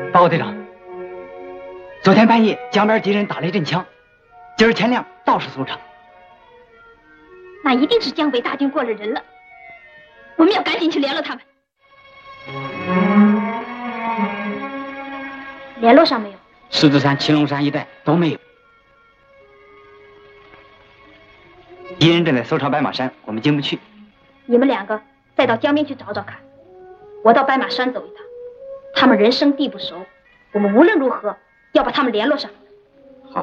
报告队长，昨天半夜江边敌人打了一阵枪，今儿天亮到处搜查。 那一定是江北大军过了人了，我们要赶紧去联络他们。联络上没有？ 狮子山、青龙山一带都没有。敌人正在搜查白马山，我们进不去。 你们两个再到江边去找找看，我到白马山走一趟。他们人生地不熟，我们无论如何要把他们联络上。